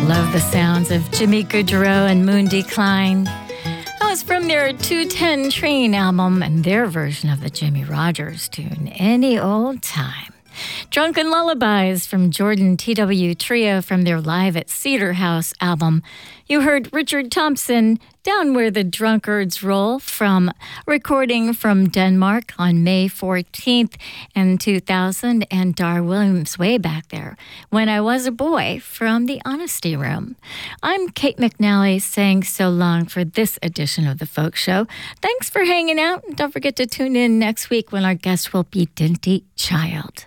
Love the sounds of Jimmy Goodrow and Moon Decline. That was from their 210 Train album and their version of the Jimmie Rodgers tune, Any Old Time. Drunken Lullabies from Jordan T.W. Trio from their Live at Cedar House album. You heard Richard Thompson, Down Where the Drunkards Roll, from recording from Denmark on May 14th in 2000, and Dar Williams way back there, When I Was a Boy, from the Honesty Room. I'm Kate McNally saying so long for this edition of the Folk Show. Thanks for hanging out, and don't forget to tune in next week when our guest will be Dinty Child.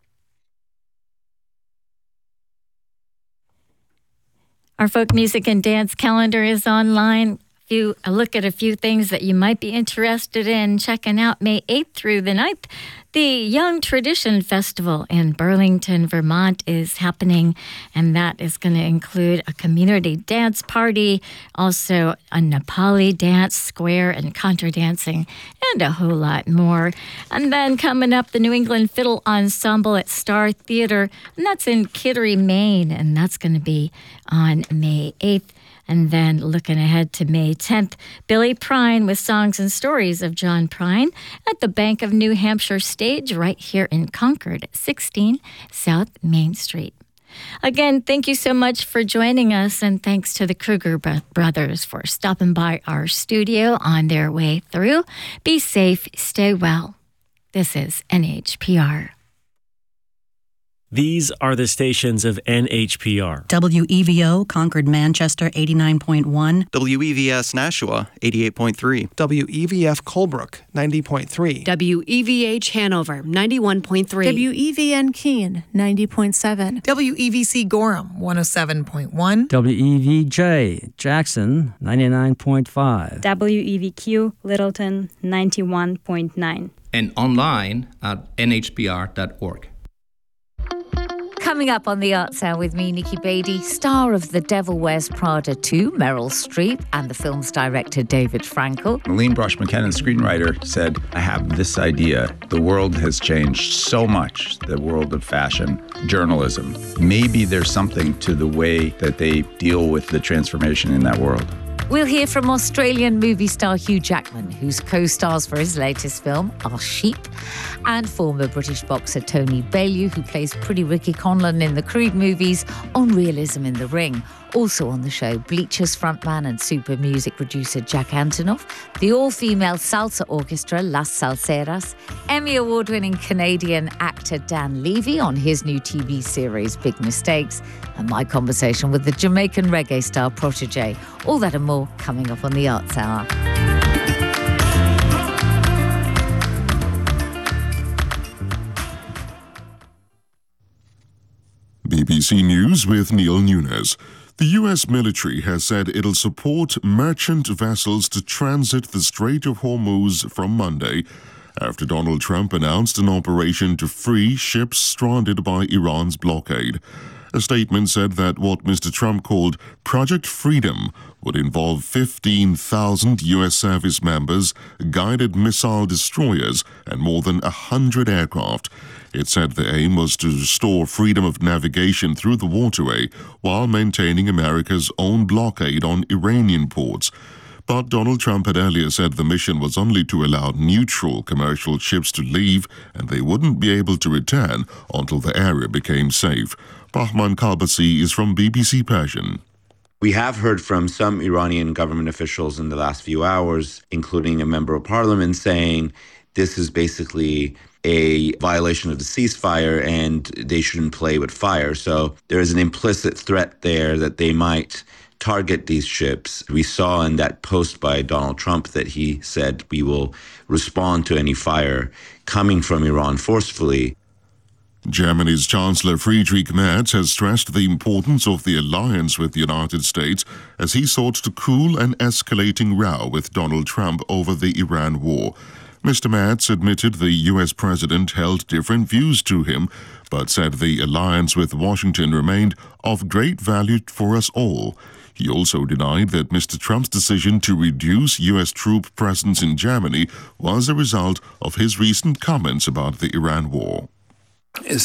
Our folk music and dance calendar is online. A look at a few things that you might be interested in checking out May 8th through the 9th. The Young Tradition Festival in Burlington, Vermont is happening, and that is going to include a community dance party, also a Nepali dance, square, and contra dancing, and a whole lot more. And then coming up, the New England Fiddle Ensemble at Star Theater, and that's in Kittery, Maine, and that's going to be on May 8th. And then looking ahead to May 10th, Billy Prine with songs and stories of John Prine at the Bank of New Hampshire stage right here in Concord, 16 South Main Street. Again, thank you so much for joining us, and thanks to the Kruger brothers for stopping by our studio on their way through. Be safe, stay well. This is NHPR. These are the stations of NHPR. WEVO, Concord, Manchester, 89.1. WEVS, Nashua, 88.3. WEVF, Colebrook, 90.3. WEVH, Hanover, 91.3. WEVN, Keene, 90.7. WEVC, Gorham, 107.1. WEVJ, Jackson, 99.5. WEVQ, Littleton, 91.9. And online at nhpr.org. Coming up on the Arts Hour with me, Nikki Beatty, star of The Devil Wears Prada 2, Meryl Streep, and the film's director, David Frankel. Aline Brosh McKenna, screenwriter, said, I have this idea. The world has changed so much, the world of fashion, journalism. Maybe there's something to the way that they deal with the transformation in that world. We'll hear from Australian movie star Hugh Jackman, whose co-stars for his latest film are Sheep, and former British boxer Tony Bellew, who plays Pretty Ricky Conlon in the Creed movies, on Realism in the Ring. Also on the show, Bleachers frontman and super music producer Jack Antonoff, the all-female salsa orchestra Las Salseras, Emmy Award-winning Canadian actor Dan Levy on his new TV series Big Mistakes, and my conversation with the Jamaican reggae star Protégé. All that and more coming up on the Arts Hour. BBC News with Neil Nunes. The U.S. military has said it'll support merchant vessels to transit the Strait of Hormuz from Monday after Donald Trump announced an operation to free ships stranded by Iran's blockade. A statement said that what Mr. Trump called Project Freedom would involve 15,000 U.S. service members, guided missile destroyers, and more than 100 aircraft. It said the aim was to restore freedom of navigation through the waterway while maintaining America's own blockade on Iranian ports. But Donald Trump had earlier said the mission was only to allow neutral commercial ships to leave, and they wouldn't be able to return until the area became safe. Bahman Kalbasi is from BBC Persian. We have heard from some Iranian government officials in the last few hours, including a member of parliament, saying this is basically a violation of the ceasefire and they shouldn't play with fire. So there is an implicit threat there that they might target these ships. We saw in that post by Donald Trump that he said we will respond to any fire coming from Iran forcefully. Germany's Chancellor Friedrich Merz has stressed the importance of the alliance with the United States as he sought to cool an escalating row with Donald Trump over the Iran war. Mr. Merz admitted the U.S. president held different views to him, but said the alliance with Washington remained of great value for us all. He also denied that Mr. Trump's decision to reduce U.S. troop presence in Germany was a result of his recent comments about the Iran war. There's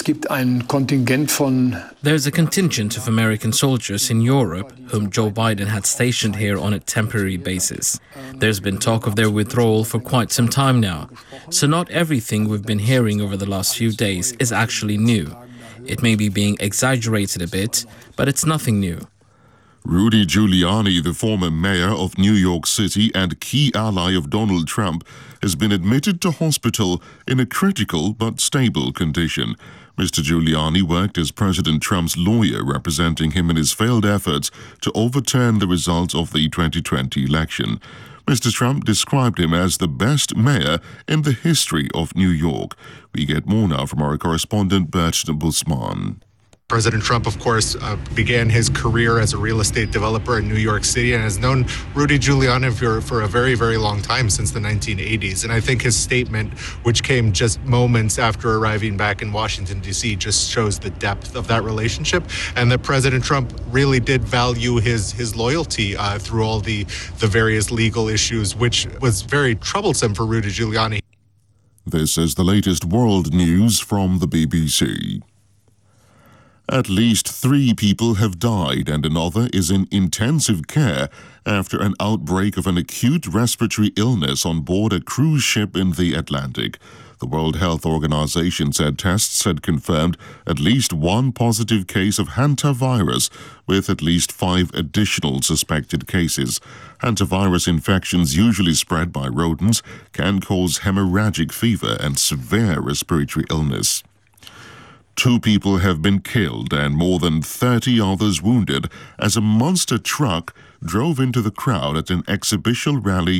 a contingent of American soldiers in Europe whom Joe Biden had stationed here on a temporary basis. There's been talk of their withdrawal for quite some time now, so not everything we've been hearing over the last few days is actually new. It may be being exaggerated a bit, but it's nothing new. Rudy Giuliani, the former mayor of New York City and key ally of Donald Trump, has been admitted to hospital in a critical but stable condition. Mr. Giuliani worked as President Trump's lawyer, representing him in his failed efforts to overturn the results of the 2020 election. Mr. Trump described him as the best mayor in the history of New York. We get more now from our correspondent Bert Busman. President Trump, of course, began his career as a real estate developer in New York City and has known Rudy Giuliani for a very, very long time, since the 1980s. And I think his statement, which came just moments after arriving back in Washington, D.C., just shows the depth of that relationship, and that President Trump really did value his loyalty through all the various legal issues, which was very troublesome for Rudy Giuliani. This is the latest world news from the BBC. At least 3 people have died and another is in intensive care after an outbreak of an acute respiratory illness on board a cruise ship in the Atlantic. The World Health Organization said tests had confirmed at least 1 positive case of hantavirus, with at least 5 additional suspected cases. Hantavirus infections, usually spread by rodents, can cause hemorrhagic fever and severe respiratory illness. 2 people have been killed and more than 30 others wounded as a monster truck drove into the crowd at an exhibition rally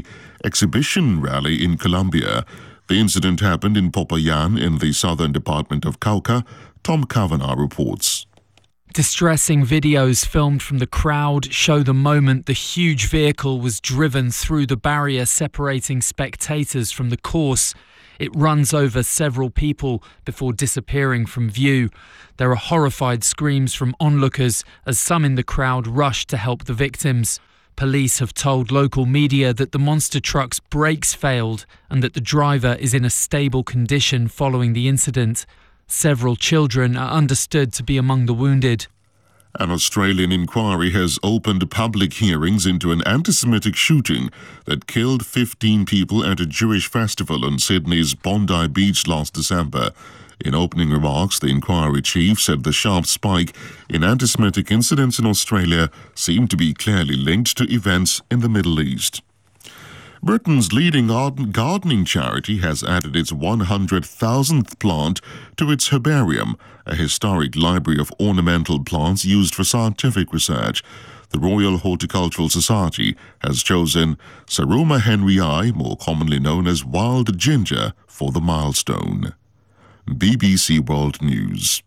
in Colombia. The incident happened in Popayán in the southern department of Cauca. Tom Kavanagh reports. Distressing videos filmed from the crowd show the moment the huge vehicle was driven through the barrier separating spectators from the course. It runs over several people before disappearing from view. There are horrified screams from onlookers as some in the crowd rush to help the victims. Police have told local media that the monster truck's brakes failed and that the driver is in a stable condition following the incident. Several children are understood to be among the wounded. An Australian inquiry has opened public hearings into an anti-Semitic shooting that killed 15 people at a Jewish festival on Sydney's Bondi Beach last December. In opening remarks, the inquiry chief said the sharp spike in anti-Semitic incidents in Australia seemed to be clearly linked to events in the Middle East. Britain's leading gardening charity has added its 100,000th plant to its herbarium, a historic library of ornamental plants used for scientific research. The Royal Horticultural Society has chosen Saruma henryi, more commonly known as wild ginger, for the milestone. BBC World News.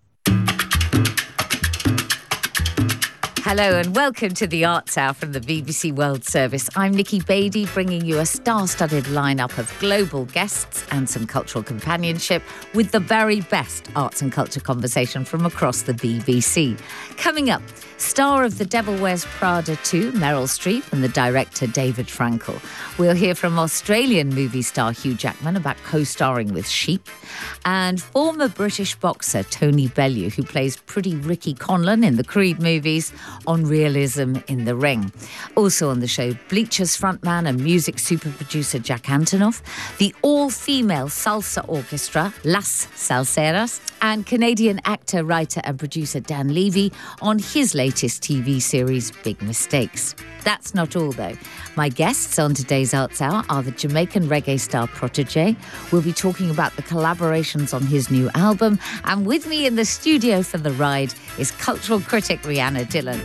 Hello and welcome to the Arts Hour from the BBC World Service. I'm Nikki Beattie, bringing you a star-studded lineup of global guests and some cultural companionship with the very best arts and culture conversation from across the BBC. Coming up, star of The Devil Wears Prada 2, Meryl Streep, and the director David Frankel. We'll hear from Australian movie star Hugh Jackman about co-starring with Sheep, and former British boxer Tony Bellew, who plays Pretty Ricky Conlon in the Creed movies, on realism in the ring. Also on the show, Bleachers frontman and music super producer Jack Antonoff, the all-female salsa orchestra Las Salseras, and Canadian actor, writer and producer Dan Levy on his latest TV series Big Mistakes. That's not all though. My guests on today's Arts Hour are the Jamaican reggae star Protoje. We'll be talking about the collaborations on his new album, and with me in the studio for the ride is cultural critic Rihanna Dillon.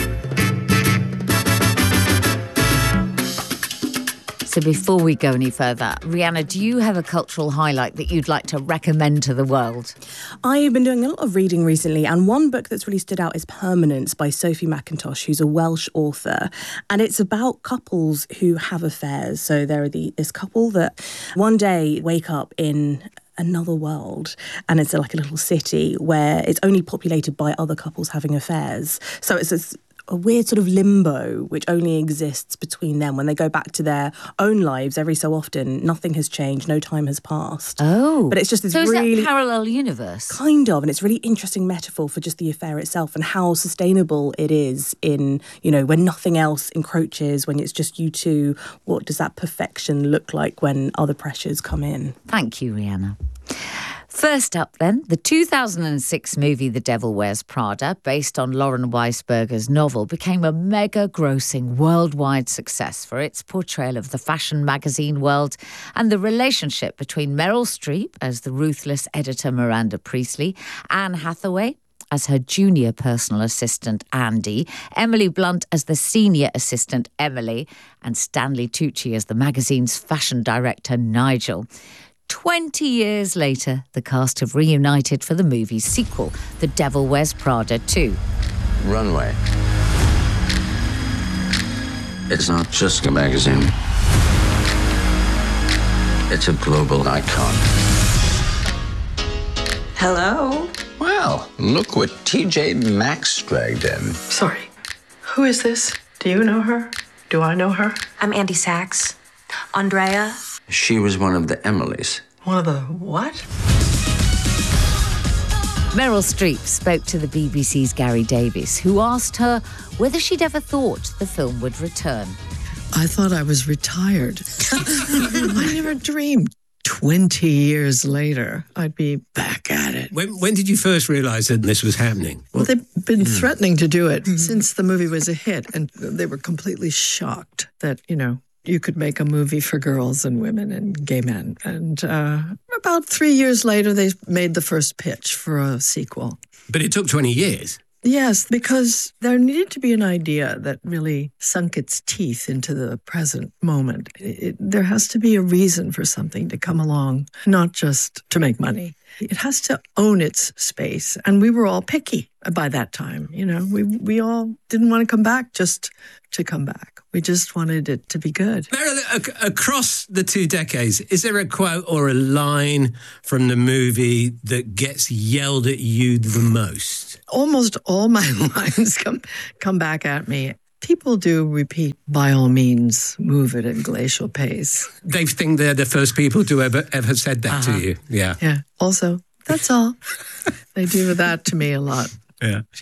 So before we go any further, Rihanna, do you have a cultural highlight that you'd like to recommend to the world? I've been doing a lot of reading recently, and one book that's really stood out is Permanence by Sophie McIntosh, who's a Welsh author. And it's about couples who have affairs. So there are this couple that one day wake up in another world, and it's like a little city where it's only populated by other couples having affairs. So it's this a weird sort of limbo which only exists between them. When they go back to their own lives every so often, nothing has changed, no time has passed. Oh. But it's just this so really... is that parallel universe? Kind of, and it's a really interesting metaphor for just the affair itself and how sustainable it is in, when nothing else encroaches, when it's just you two. What does that perfection look like when other pressures come in? Thank you, Rhianna. First up then, the 2006 movie The Devil Wears Prada, based on Lauren Weisberger's novel, became a mega-grossing worldwide success for its portrayal of the fashion magazine world and the relationship between Meryl Streep as the ruthless editor Miranda Priestley, Anne Hathaway as her junior personal assistant Andy, Emily Blunt as the senior assistant Emily, and Stanley Tucci as the magazine's fashion director Nigel. 20 years later, the cast have reunited for the movie's sequel, The Devil Wears Prada 2. Runway. It's not just a magazine. It's a global icon. Hello? Well, look what TJ Maxx dragged in. Sorry. Who is this? Do you know her? Do I know her? I'm Andy Sachs. Andrea? She was one of the Emilys. One of the what? Meryl Streep spoke to the BBC's Gary Davies, who asked her whether she'd ever thought the film would return. I thought I was retired. I never dreamed 20 years later I'd be back at it. When did you first realise that this was happening? Well, they've been threatening to do it since the movie was a hit, and they were completely shocked that, you could make a movie for girls and women and gay men. And about 3 years later, they made the first pitch for a sequel. But it took 20 years. Yes, because there needed to be an idea that really sunk its teeth into the present moment. There has to be a reason for something to come along, not just to make money. It has to own its space. And we were all picky by that time. We all didn't want to come back just to come back. We just wanted it to be good. Meryl, across the 2 decades, is there a quote or a line from the movie that gets yelled at you the most? Almost all my lines come back at me. People do repeat, by all means, move at a glacial pace. They think they're the first people to ever said that to you. Yeah. Yeah. Also, that's all. They do that to me a lot. Yeah.